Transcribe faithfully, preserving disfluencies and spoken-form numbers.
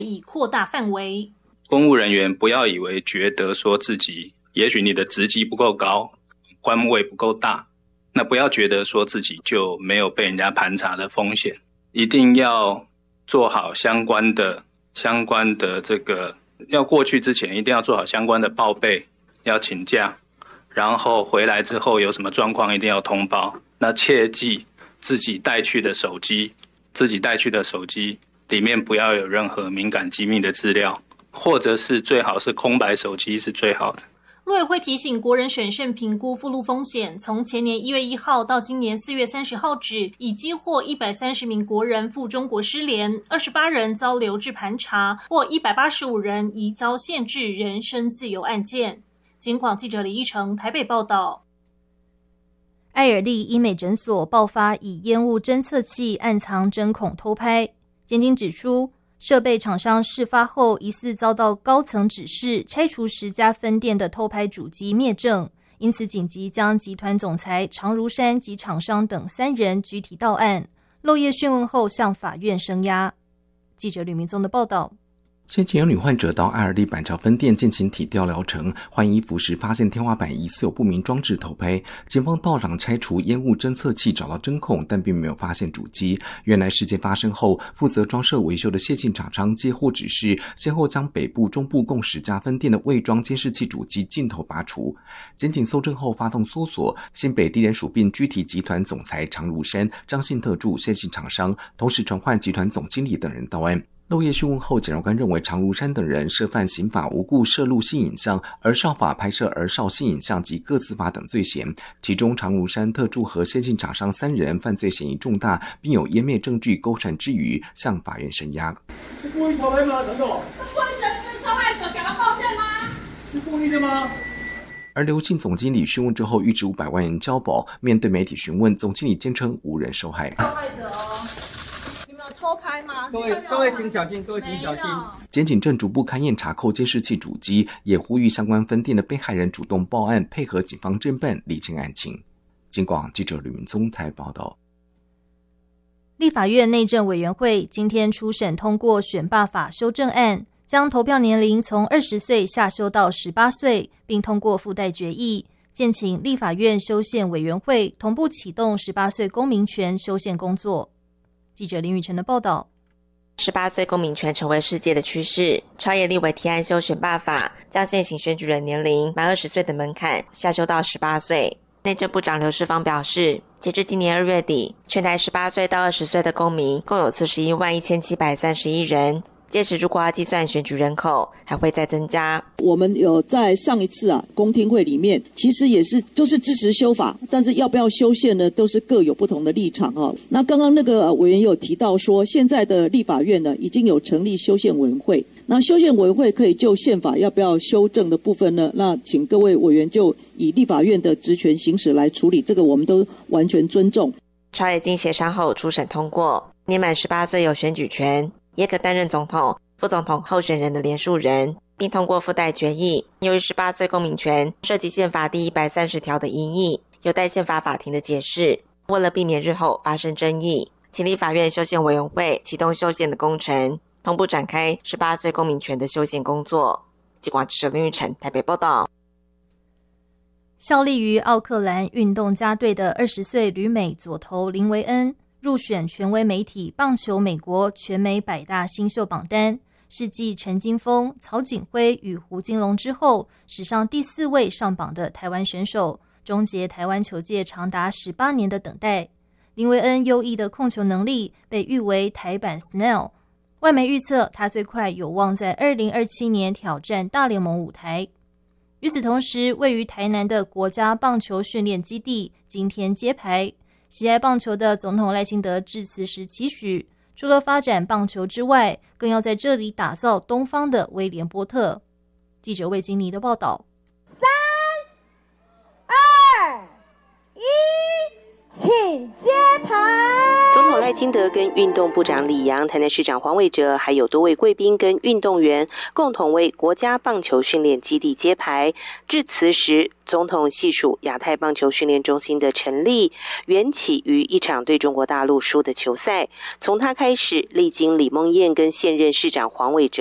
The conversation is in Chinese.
以扩大范围。 公务人员不要以为觉得说自己也许你的职级不够高，官位不够大，那不要觉得说自己就没有被人家盘查的风险，一定要做好相关的相关的这个，要过去之前一定要做好相关的报备，要请假，然后回来之后有什么状况一定要通报。那切记自己带去的手机，自己带去的手机里面不要有任何敏感机密的资料，或者是最好是空白手机是最好的。 陆委会提醒国人审慎评估附录风险，从前年一月一号到今年四月三十号止，已接获一百三十名国人赴中国失联，二十八人遭留置盘查，或一百八十五人疑遭限制人身自由案件。警广记者李义成台北报道。 爱尔利医美诊所爆发以烟雾侦测器暗藏针孔偷拍，检警指出，设备厂商事发后疑似遭到高层指示拆除十家分店的偷拍主机灭证，因此紧急将集团总裁常如山及厂商等三人拘提到案，漏夜讯问后向法院声押。记者吕明宗的报道。 先前有女患者到爱尔利板桥分店进行体调疗程，换衣服时发现天花板疑似有不明装置偷拍，警方到场拆除烟雾侦测器，找到针孔，但并没有发现主机。原来事件发生后，负责装设维修的谢姓厂商接获指示，先后将北部、中部共十家分店的未装监视器主机镜头拔除。检警搜证后发动搜索，新北地检署并拘提集团总裁常如山、张姓特助、谢姓厂商，同时传唤集团总经理等人到案。漏夜讯问后，检察官认为常如山等人涉犯刑法无故摄录性影像、儿少法拍摄儿少性影像及个资法等罪嫌，其中常如山特助和先进厂商三人犯罪嫌疑重大，并有湮灭证据构成之余，向法院声押。 是故意偷拍吗？陈总， 是故意跟受害者想要报歉吗？ 是故意的吗？ 而刘姓总经理讯问之后预支五百万元交保，面对媒体询问，总经理坚称无人受害。 受害者哦。偷拍吗？ 各位各位请小心，各位请小心。 检警正逐步勘验查扣监视器主机，也呼吁相关分店的被害人主动报案，配合警方侦办，理清案情。警广记者吕明宗台报道。 立法院内政委员会今天初审通过选罢法修正案，将投票年龄从二十岁下修到十八岁，并通过附带决议，建请立法院修宪委员会同步启动十八岁公民权修宪工作。记者林宇晨的报道。 十八岁公民权成为世界的趋势，朝野立委提案修选罢法，将现行选举人年龄满二十岁的门槛下修到十八岁。内政部长刘世芳表示，截至今年二月底，全台十八岁到二十岁的公民共有四十一万一千七百三十一人。届时如果要计算选举人口，还会再增加。 我们有在上一次啊公听会里面，其实也是就是支持修法，但是要不要修宪呢，都是各有不同的立场哦。那刚刚那个委员有提到说，现在的立法院呢已经有成立修宪委员会，那修宪委员会可以就宪法要不要修正的部分呢，那请各位委员就以立法院的职权行使来处理，这个我们都完全尊重。 朝野经协商后初审通过，年满十八岁有选举权，也可担任总统、副总统候选人的连署人，并通过附带决议。由于十八岁公民权涉及宪法第一百三十条的疑义，有待宪法法庭的解释。为了避免日后发生争议，请立法院修宪委员会启动修宪的工程，同步展开十八岁公民权的修宪工作。记广记者林玉成台北报道。 效力于奥克兰运动家队的二十岁旅美左投林维恩入选权威媒体棒球美国全美百大新秀榜单，是继陈金锋、曹景辉与胡金龙之后史上第四位上榜的台湾选手，终结台湾球界长达十八年的等待。林维恩优异的控球能力被誉为台版 Snell， 外媒预测他最快有望在二零二七年挑战大联盟舞台。与此同时，位于台南的国家棒球训练基地今天揭牌，喜爱棒球的总统赖清德致辞时期许，除了发展棒球之外，更要在这里打造东方的威廉波特。记者魏金妮的报道。 三、二、一，请揭牌。 总统赖清德跟运动部长李洋、台南市长黄伟哲，还有多位贵宾跟运动员共同为国家棒球训练基地揭牌。致辞时，总统细数亚太棒球训练中心的成立缘起于一场对中国大陆输的球赛，从他开始，历经李梦燕跟现任市长黄伟哲